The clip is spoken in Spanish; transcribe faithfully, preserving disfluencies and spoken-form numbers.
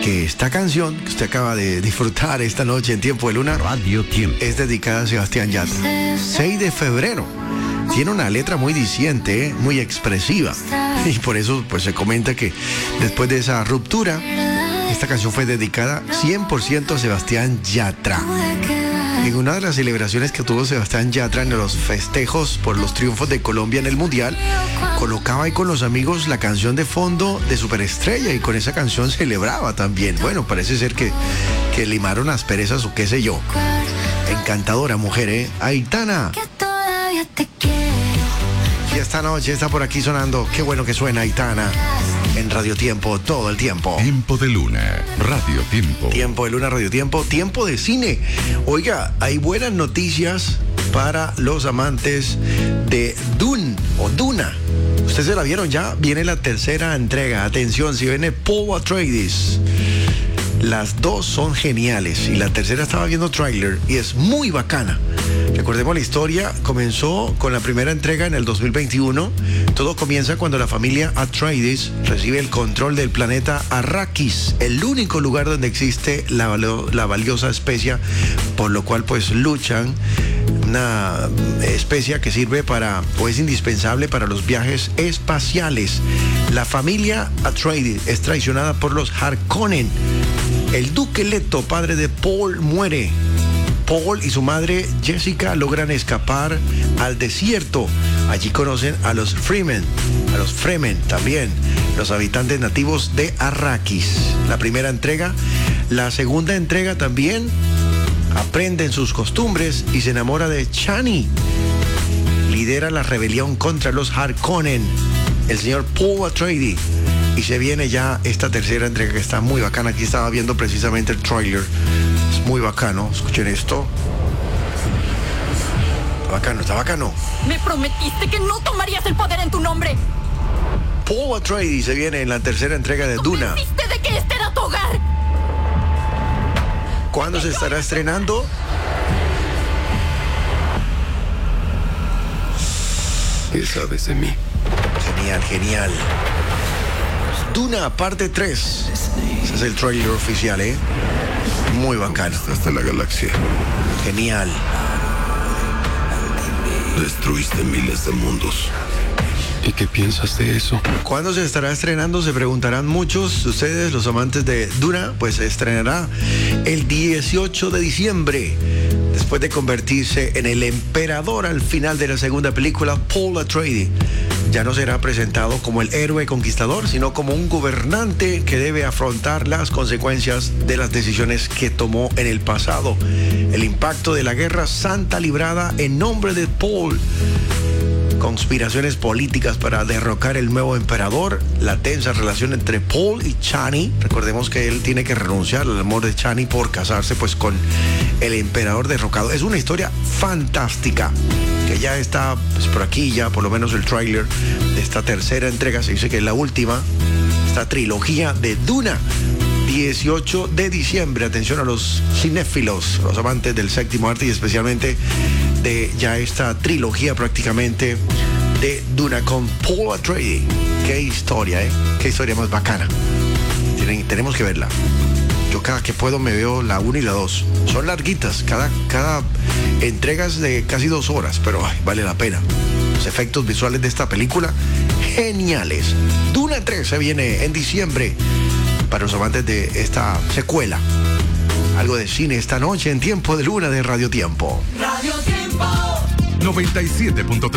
que esta canción que usted acaba de disfrutar esta noche en Tiempo de Luna, Radio Tiempo, es dedicada a Sebastián Yatra. seis de febrero. Tiene una letra muy diciente, ¿eh? Muy expresiva. Y por eso pues se comenta que después de esa ruptura, esta canción fue dedicada cien por ciento a Sebastián Yatra. En una de las celebraciones que tuvo Sebastián Yatra en los festejos por los triunfos de Colombia en el Mundial, colocaba ahí con los amigos la canción de fondo de Superestrella y con esa canción celebraba también. Bueno, parece ser que, que limaron asperezas o qué sé yo. Encantadora mujer, ¿eh? Aitana. Y esta noche está por aquí sonando. Qué bueno que suena Aitana en Radio Tiempo todo el tiempo. Tiempo de Luna, Radio Tiempo. Tiempo de Luna, Radio Tiempo. Tiempo de cine. Oiga, hay buenas noticias para los amantes de Dune o Duna. ¿Ustedes se la vieron ya? Viene la tercera entrega. Atención, si viene Paul Atreides. Las dos son geniales y la tercera estaba viendo tráiler y es muy bacana. Recordemos la historia, comenzó con la primera entrega en el dos mil veintiuno. Todo comienza cuando la familia Atreides recibe el control del planeta Arrakis, el único lugar donde existe la, la valiosa especia, por lo cual pues luchan. Una especia que sirve para, o es indispensable para los viajes espaciales. La familia Atreides es traicionada por los Harkonnen. El duque Leto, padre de Paul, muere. Paul y su madre Jessica logran escapar al desierto. Allí conocen a los Fremen, a los Fremen también, los habitantes nativos de Arrakis. La primera entrega. La segunda entrega también aprenden sus costumbres y se enamora de Chani. Lidera la rebelión contra los Harkonnen, el señor Paul Atreides. Y se viene ya esta tercera entrega que está muy bacana. Aquí estaba viendo precisamente el tráiler. Es muy bacano. Escuchen esto. Está bacano, está bacano. Me prometiste que no tomarías el poder en tu nombre. Paul Atreides se viene en la tercera entrega de Duna. ¿Convenciste de que este era tu hogar? ¿Cuándo se estará estrenando? ¿Qué sabes de mí? Genial, genial. Duna, parte tres. Ese es el trailer oficial, ¿eh? Muy bacano. Hasta la galaxia. Genial. Destruiste miles de mundos. ¿Y qué piensas de eso? ¿Cuándo se estará estrenando? Se preguntarán muchos. Ustedes, los amantes de Duna, pues se estrenará el dieciocho de diciembre. Después de convertirse en el emperador al final de la segunda película, Paul Atreides ya no será presentado como el héroe conquistador, sino como un gobernante que debe afrontar las consecuencias de las decisiones que tomó en el pasado. El impacto de la guerra santa librada en nombre de Paul. Conspiraciones políticas para derrocar el nuevo emperador, la tensa relación entre Paul y Chani. Recordemos que él tiene que renunciar al amor de Chani por casarse pues con el emperador derrocado. Es una historia fantástica que ya está pues, por aquí, ya por lo menos el tráiler de esta tercera entrega. Se dice que es la última, esta trilogía de Duna. dieciocho de diciembre. Atención a los cinéfilos, los amantes del séptimo arte y especialmente de ya esta trilogía prácticamente de Duna con Paul Atreides. Qué historia, ¿eh? Qué historia más bacana. Tienen, tenemos que verla. Yo cada que puedo me veo la uno y la dos. Son larguitas, cada, cada entrega es de casi dos horas, pero ay, vale la pena. Los efectos visuales de esta película, geniales. Duna tres se viene en diciembre para los amantes de esta secuela. Algo de cine esta noche en Tiempo de Luna de Radio Tiempo. Radio Tiempo. noventa y siete punto tres